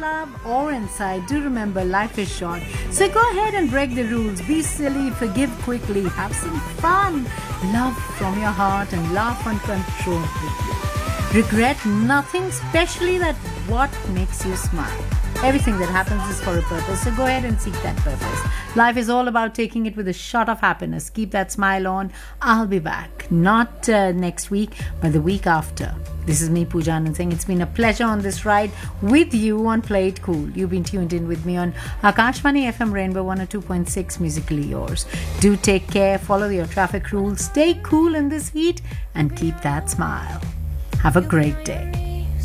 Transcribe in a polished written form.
love or inside, do remember life is short. So go ahead and break the rules. Be silly, forgive quickly, have some fun. Love from your heart and laugh uncontrollably. Regret nothing, especially that what makes you smile. Everything that happens is for a purpose, so go ahead and seek that purpose. Life is all about taking it with a shot of happiness. Keep that smile on. I'll be back. Not next week, but the week after. This is me, Pooja Anand Singh. It's been a pleasure on this ride with you on Play It Cool. You've been tuned in with me on Akashvani FM Rainbow 102.6, musically yours. Do take care, follow your traffic rules, stay cool in this heat, and keep that smile. Have a great day.